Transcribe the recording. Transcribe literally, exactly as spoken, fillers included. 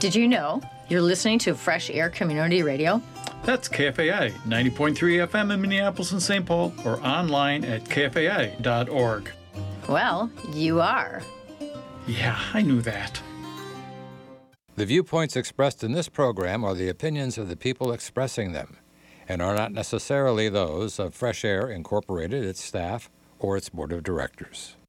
Did you know you're listening to Fresh Air Community Radio? That's K F A I, ninety point three F M in Minneapolis and Saint Paul, or online at K F A I dot org. Well, you are. Yeah, I knew that. The viewpoints expressed in this program are the opinions of the people expressing them, and are not necessarily those of Fresh Air Incorporated, its staff, or its board of directors.